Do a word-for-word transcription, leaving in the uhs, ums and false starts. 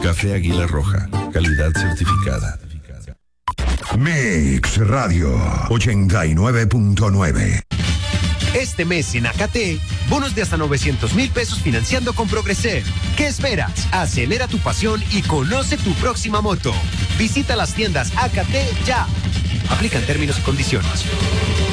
Café Águila Roja, calidad certificada. Mix Radio ochenta y nueve punto nueve. Este mes en Acate, bonos de hasta novecientos mil pesos financiando con Progreser. ¿Qué esperas? Acelera tu pasión y conoce tu próxima moto. Visita las tiendas Acate ya. Aplican términos y condiciones.